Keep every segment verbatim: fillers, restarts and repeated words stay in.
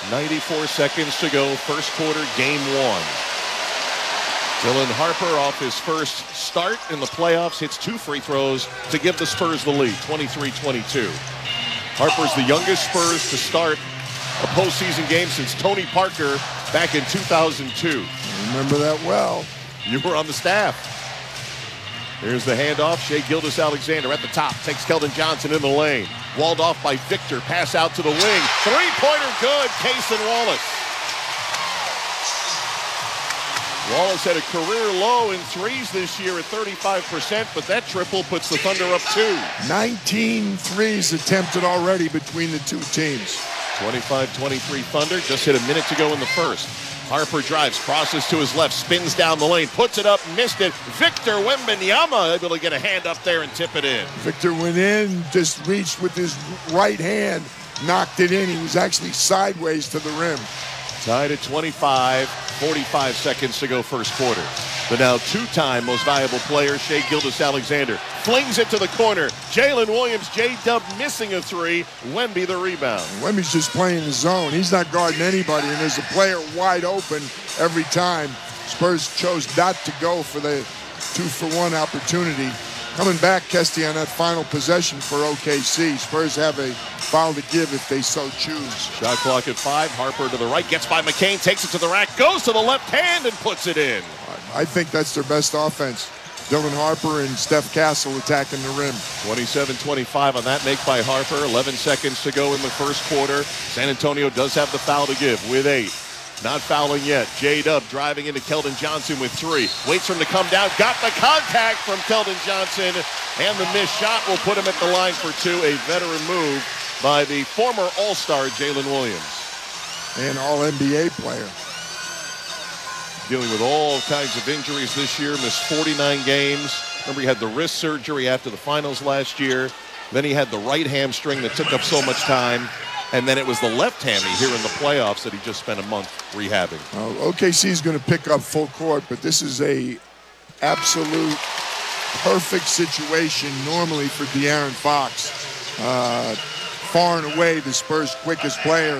ninety-four seconds to go, first quarter, game one. Dylan Harper off his first start in the playoffs, hits two free throws to give the Spurs the lead, twenty-three twenty-two. Harper's the youngest Spurs to start a postseason game since Tony Parker back in two thousand two. Remember that well. You were on the staff. Here's the handoff. Shai Gilgeous-Alexander at the top. Takes Keldon Johnson in the lane. Walled off by Victor. Pass out to the wing. Three-pointer good. Cason Wallace. Wallace had a career low in threes this year at thirty-five percent, but that triple puts the Thunder up two. nineteen threes attempted already between the two teams. twenty-five twenty-three Thunder. Just hit a minute to go in the first. Harper drives, crosses to his left, spins down the lane, puts it up, missed it. Victor Wembanyama able to get a hand up there and tip it in. Victor went in, just reached with his right hand, knocked it in. He was actually sideways to the rim. Tied at twenty-five, forty-five seconds to go first quarter. The now two-time most valuable player, Shai Gilgeous-Alexander, flings it to the corner. Jalen Williams, J-Dub missing a three. Wemby the rebound. Wemby's just playing the zone. He's not guarding anybody, and there's a player wide open every time. Spurs chose not to go for the two-for-one opportunity. Coming back, Kesty, on that final possession for O K C. Spurs have a foul to give if they so choose. Shot clock at five. Harper to the right, gets by McCain, takes it to the rack, goes to the left hand and puts it in. I think that's their best offense. Dylan Harper and Steph Castle attacking the rim. twenty-seven twenty-five on that make by Harper. eleven seconds to go in the first quarter. San Antonio does have the foul to give with eight. Not fouling yet. J-Dub driving into Keldon Johnson with three. Waits for him to come down. Got the contact from Keldon Johnson. And the missed shot will put him at the line for two. A veteran move by the former All-Star Jalen Williams. And All-N B A player. Dealing with all kinds of injuries this year. Missed forty-nine games. Remember, he had the wrist surgery after the finals last year. Then he had the right hamstring that took up so much time. And then it was the left hammy here in the playoffs that he just spent a month rehabbing. Uh, O K C is going to pick up full court, but this is a absolute perfect situation normally for De'Aaron Fox. Uh, far and away the Spurs' quickest player.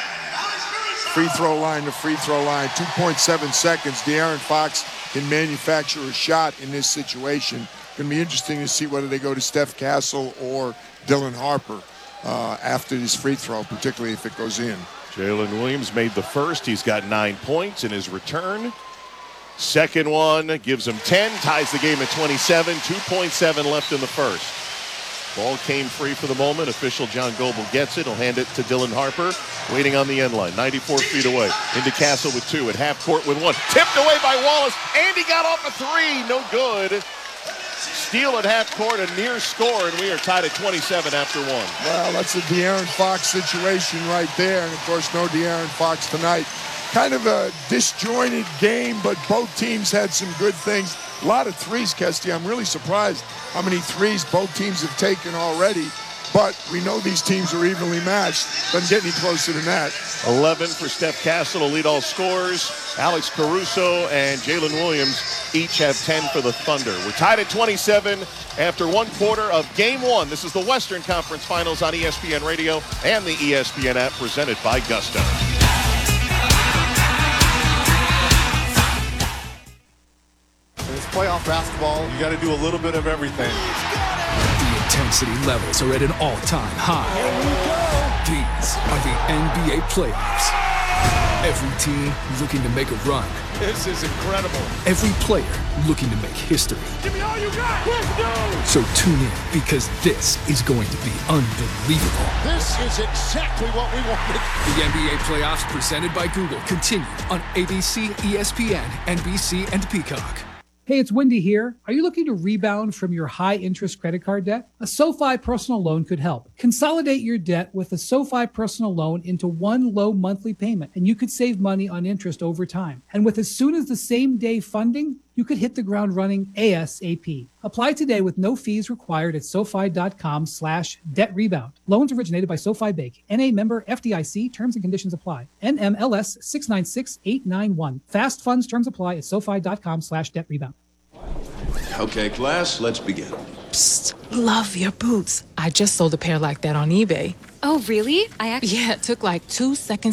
Free throw line to free throw line, two point seven seconds. De'Aaron Fox can manufacture a shot in this situation. Going to be interesting to see whether they go to Steph Castle or Dylan Harper uh, after this free throw, particularly if it goes in. Jalen Williams made the first. He's got nine points in his return. Second one gives him ten, ties the game at twenty-seven. two point seven left in the first. Ball came free for the moment. Official John Goble gets it. He'll hand it to Dylan Harper, waiting on the end line. ninety-four feet away. Into Castle with two. At half court with one. Tipped away by Wallace. And he got off a three. No good. Steal at half court, a near score, and we are tied at twenty-seven after one. Well, that's a De'Aaron Fox situation right there. And, of course, no De'Aaron Fox tonight. Kind of a disjointed game, but both teams had some good things. A lot of threes, Kesty. I'm really surprised how many threes both teams have taken already. But we know these teams are evenly matched. Doesn't get any closer than that. eleven for Steph Castle to lead all scorers. Alex Caruso and Jalen Williams each have ten for the Thunder. We're tied at twenty-seven after one quarter of game one. This is the Western Conference Finals on E S P N Radio and the E S P N app presented by Gusto. It's playoff basketball. You got to do a little bit of everything. The intensity levels are at an all-time high. These are the N B A playoffs. Every team looking to make a run. This is incredible. Every player looking to make history. Give me all you got. Let's go. So tune in, because this is going to be unbelievable. This is exactly what we wanted. The N B A playoffs presented by Google continue on A B C, E S P N, N B C, and Peacock. Hey, it's Wendy here. Are you looking to rebound from your high-interest credit card debt? A SoFi personal loan could help. Consolidate your debt with a SoFi personal loan into one low monthly payment, and you could save money on interest over time. And with as soon as the same day funding, you could hit the ground running ASAP. Apply today with no fees required at SoFi.com slash debt rebound. Loans originated by SoFi Bank. N A member F D I C. Terms and conditions apply. N M L S six nine six eight nine one. Fast funds terms apply at SoFi.com slash debt rebound. Okay, class, let's begin. Psst, love your boots. I just sold a pair like that on eBay. Oh, really? I actually... Yeah, it took like two seconds